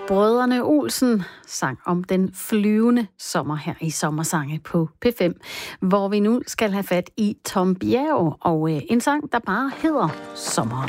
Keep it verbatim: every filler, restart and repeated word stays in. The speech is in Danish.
Brødrene Olsen sang om den flyvende sommer her i Sommersange på P fem, hvor vi nu skal have fat i Tom Bjerg og en sang, der bare hedder Sommer.